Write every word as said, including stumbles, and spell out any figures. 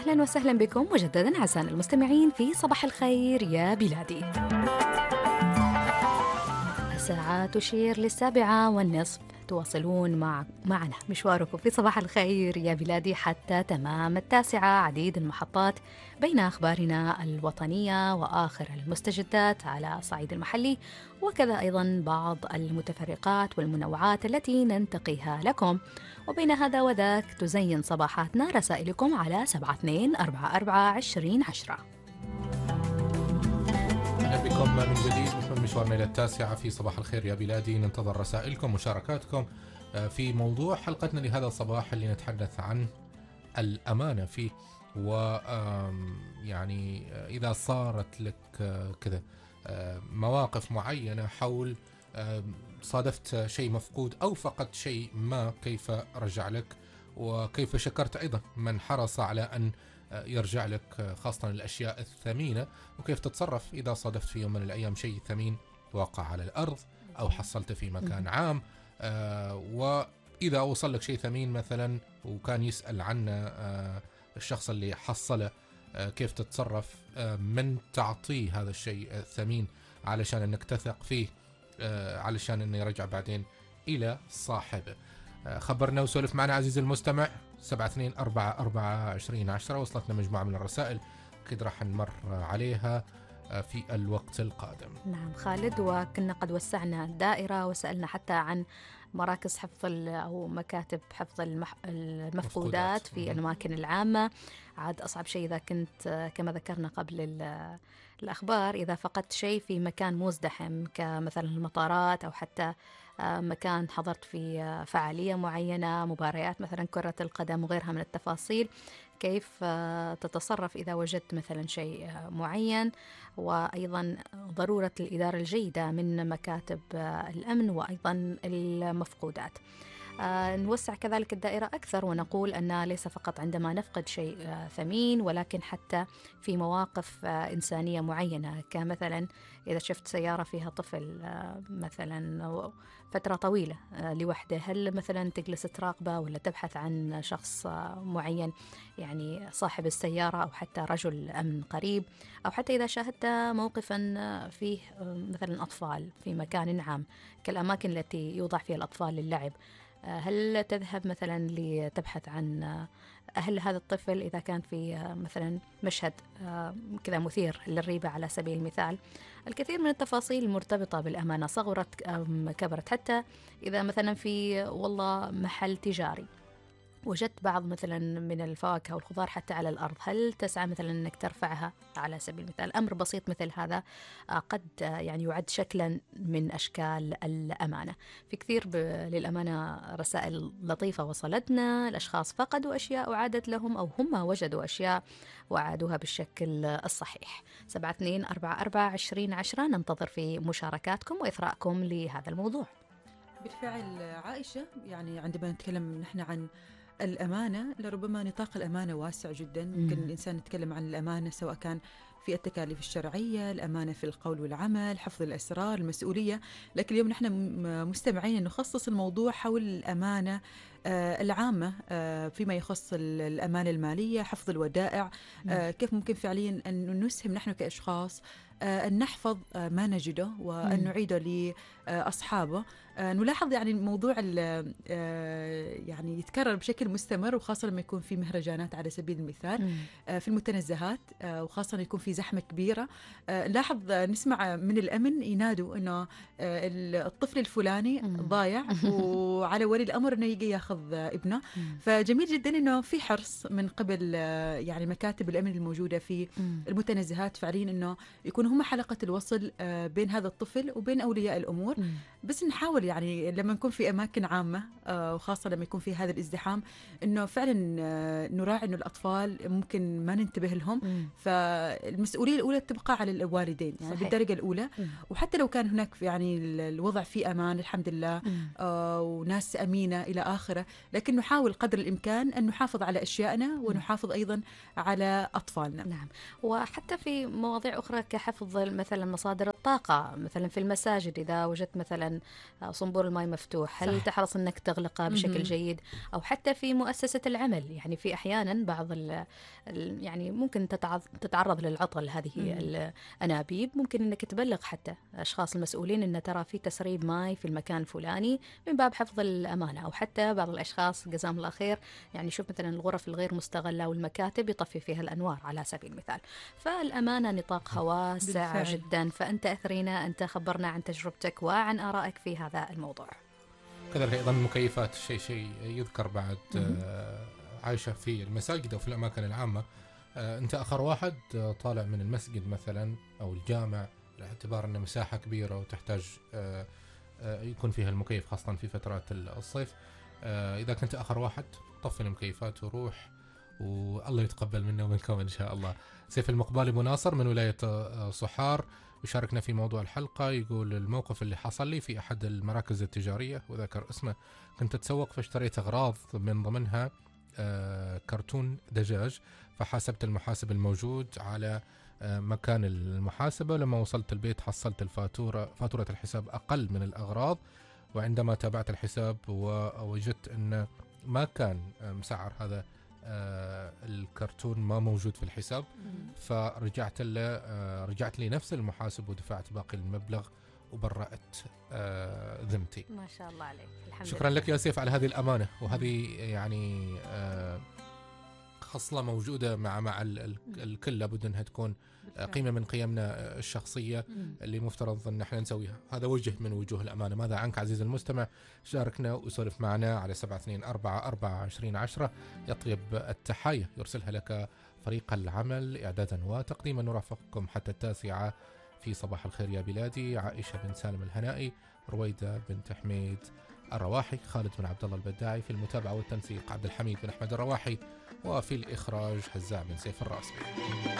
أهلا وسهلا بكم مجددا أعزائنا المستمعين في صباح الخير يا بلادي. الساعة تشير للسابعة والنصف، تواصلون مع معنا مشواركم في صباح الخير يا بلادي حتى تمام التاسعة. عديد المحطات بين أخبارنا الوطنية وآخر المستجدات على الصعيد المحلي، وكذا أيضا بعض المتفرقات والمنوعات التي ننتقيها لكم. وبين هذا وذاك تزين صباحاتنا رسائلكم على سبعة اثنين أربعة أربعة عشرين عشرة. أهلا بكم من جديد من مشوارنا إلى التاسعة في صباح الخير يا بلادي. ننتظر رسائلكم ومشاركاتكم في موضوع حلقتنا لهذا الصباح اللي نتحدث عن الأمانة فيه. و يعني إذا صارت لك كذا مواقف معينة حول صادفت شيء مفقود أو فقدت شيء ما، كيف رجع لك وكيف شكرت أيضا من حرص على أن يرجع لك، خاصة الأشياء الثمينة، وكيف تتصرف إذا صادفت في يوم من الأيام شيء ثمين وقع على الأرض أو حصلت في مكان عام. آه وإذا وصل لك شيء ثمين مثلا وكان يسأل عنه آه الشخص اللي حصله، آه كيف تتصرف آه من تعطيه هذا الشيء الثمين علشان أنك تثق فيه، آه علشان أنه يرجع بعدين إلى صاحبه. آه خبرنا وسولف معنا عزيزي المستمع سبعة اثنين أربعة أربعة عشرين عشرة. وصلتنا مجموعة من الرسائل أكيد راح نمر عليها في الوقت القادم. نعم خالد، وكنا قد وسعنا الدائرة وسألنا حتى عن مراكز حفظ أو مكاتب حفظ المح... المفقودات في الأماكن العامة. عاد أصعب شيء إذا كنت كما ذكرنا قبل الأخبار، إذا فقدت شيء في مكان مزدحم كمثلا المطارات أو حتى مكان حضرت في فعالية معينة، مباريات مثلا كرة القدم وغيرها من التفاصيل، كيف تتصرف إذا وجدت مثلا شيء معين. وأيضا ضرورة الإدارة الجيدة من مكاتب الأمن وأيضا المفقودات. آه نوسع كذلك الدائرة أكثر ونقول أن ليس فقط عندما نفقد شيء آه ثمين، ولكن حتى في مواقف آه إنسانية معينة، كمثلا إذا شفت سيارة فيها طفل آه مثلا فترة طويلة آه لوحده، هل مثلا تجلس تراقبه ولا تبحث عن شخص آه معين، يعني صاحب السيارة أو حتى رجل أمن قريب، أو حتى إذا شاهدت موقفا فيه آه مثلا أطفال في مكان عام كالأماكن التي يوضع فيها الأطفال للعب، هل تذهب مثلا لتبحث عن أهل هذا الطفل إذا كان في مثلا مشهد كذا مثير للريبة على سبيل المثال. الكثير من التفاصيل المرتبطة بالأمانة صغرت كبرت، حتى إذا مثلا في والله محل تجاري وجدت بعض مثلا من الفواكه والخضار حتى على الأرض، هل تسعى مثلا أنك ترفعها على سبيل المثال؟ أمر بسيط مثل هذا قد يعني يعد شكلا من أشكال الأمانة. في كثير للأمانة رسائل لطيفة وصلتنا، الأشخاص فقدوا أشياء وعادت لهم، أو هم وجدوا أشياء وعادوها بالشكل الصحيح. سبعة اثنين أربعة أربعة عشرين عشرة. ننتظر في مشاركاتكم وإثراءكم لهذا الموضوع. بالفعل عائشة، يعني عندما نتكلم نحن عن الأمانة لربما نطاق الأمانة واسع جدا. ممكن الإنسان يتكلم عن الأمانة سواء كان في التكاليف الشرعية، الأمانة في القول والعمل، حفظ الأسرار، المسؤولية. لكن اليوم نحن مستمعين أن نخصص الموضوع حول الأمانة آه العامة آه فيما يخص الأمانة المالية، حفظ الودائع، آه كيف ممكن فعليا أن نسهم نحن كأشخاص آه أن نحفظ آه ما نجده وأن نعيده لأصحابه. آه نلاحظ يعني الموضوع آه يعني يتكرر بشكل مستمر، وخاصة لما يكون في مهرجانات على سبيل المثال، آه في المتنزهات، آه وخاصة يكون في زحمة كبيرة. آه نلاحظ آه نسمع من الأمن ينادوا إنه آه الطفل الفلاني ضايع وعلى ولي الأمر إنه يجي ياخذ ابنه. فجميل جدا إنه في حرص من قبل آه يعني مكاتب الأمن الموجودة في المتنزهات فعليا إنه يكون هم حلقة الوصل آه بين هذا الطفل وبين أولياء الأمور. بس نحاول يعني لما نكون في أماكن عامة آه وخاصة لما يكون في هذا الازدحام إنه فعلا آه نراعي إنه الأطفال ممكن ما ننتبه لهم. فالمسؤولية الأولى تبقى على الوالدين يعني صحيح. بالدرجة الأولى. مم. وحتى لو كان هناك يعني الوضع فيه أمان الحمد لله آه وناس أمينة إلى آخره، لكن نحاول قدر الإمكان أن نحافظ على أشيائنا ونحافظ أيضا على أطفالنا. نعم. وحتى في مواضيع أخرى كحفظ مثلا مصادر الطاقة، مثلا في المساجد إذا وجدت مثلا صنبور الماء مفتوح، هل صح. تحرص أنك تغلقه بشكل جيد؟ أو حتى في مؤسسة العمل، يعني في أحيانا بعض ال يعني ممكن تتعرض للعطل هذه الأنابيب، ممكن أنك تبلغ حتى أشخاص المسؤولين أن ترى في تسريب ماء في المكان الفلاني من باب حفظ الأمانة. أو حتى بعض الأشخاص جزاهم الله خير يعني شوف مثلا الغرف الغير مستغلة والمكاتب يطفي فيها الأنوار على سبيل المثال. فالأمانة نطاقها واسع بالفعل. جدا. فأنت أثرينا، أنت خبرنا عن تجربتك وعن آرائك في هذا الموضوع. كذلك أيضا المكيفات شيء شيء يذكر بعد آه عايشة في المساجد أو في الأماكن العامة. آه أنت آخر واحد آه طالع من المسجد مثلا أو الجامع، باعتبار أنه مساحة كبيرة وتحتاج آه آه يكون فيها المكيف خاصة في فترات الصيف. آه إذا كنت آخر واحد طفي المكيفات وروح، والله يتقبل منا ومنكم إن شاء الله. سيف المقبالي مناصر من ولاية صحار يشاركنا في موضوع الحلقة، يقول الموقف اللي حصل لي في أحد المراكز التجارية وذكر اسمه. كنت أتسوق فاشتريت أغراض من ضمنها آه كرتون دجاج، فحاسبت المحاسب الموجود على آه مكان المحاسبة. لما وصلت البيت حصلت الفاتورة فاتورة الحساب أقل من الأغراض، وعندما تابعت الحساب ووجدت أن ما كان مسعر هذا آه الكرتون ما موجود في الحساب. فرجعت له آه رجعت لي نفس المحاسب ودفعت باقي المبلغ وبرأت آه ذمتي. ما شاء الله عليك. الحمد شكرا لله. لك يا سيف على هذه الأمانة، وهذه يعني آه خصلة موجودة مع مع الكل، لابد أنها تكون قيمة من قيمنا الشخصية اللي مفترض أن احنا نسويها. هذا وجه من وجوه الأمانة. ماذا عنك عزيز المستمع؟ شاركنا وسولف معنا على سبعة اثنين أربعة أربعة عشرين عشرة. يطيب التحايا يرسلها لك فريق العمل إعدادا وتقديما. نرافقكم حتى التاسعة في صباح الخير يا بلادي. عائشة بن سالم الهنائي، رويدة بنت حميد الرواحي، خالد بن عبد الله البداعي، في المتابعة والتنسيق عبد الحميد بن أحمد الرواحي، وفي الإخراج هزاع بن سيف الراسبي.